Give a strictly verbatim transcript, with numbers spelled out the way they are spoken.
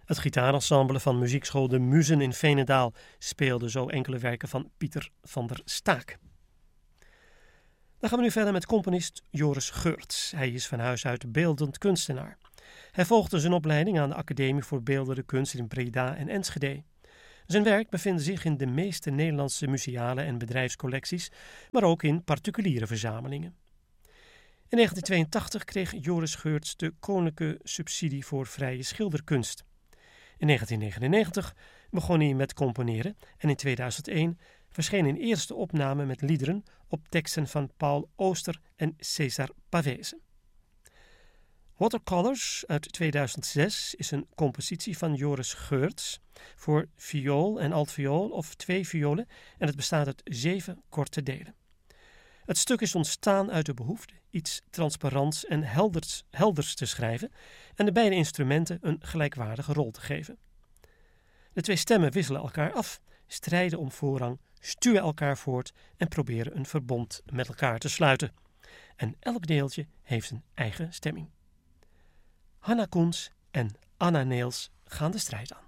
Het gitarensemble van muziekschool De Muzen in Veenendaal speelde zo enkele werken van Pieter van der Staak. Dan gaan we nu verder met componist Joris Geurts. Hij is van huis uit beeldend kunstenaar. Hij volgde zijn opleiding aan de Academie voor Beeldende Kunst in Breda en Enschede. Zijn werk bevindt zich in de meeste Nederlandse museale en bedrijfscollecties, maar ook in particuliere verzamelingen. In negentien tweeëntachtig kreeg Joris Geurts de Koninklijke Subsidie voor Vrije Schilderkunst. In negentien negenennegentig begon hij met componeren en in tweeduizend één verscheen een eerste opname met liederen op teksten van Paul Ooster en Cesar Pavese. Watercolors uit tweeduizend zes is een compositie van Joris Geurts voor viool en altviool of twee violen en het bestaat uit zeven korte delen. Het stuk is ontstaan uit de behoefte iets transparants en helders, helders te schrijven en de beide instrumenten een gelijkwaardige rol te geven. De twee stemmen wisselen elkaar af, strijden om voorrang, stuwen elkaar voort en proberen een verbond met elkaar te sluiten. En elk deeltje heeft een eigen stemming. Hanna Koens en Anna Neels gaan de strijd aan.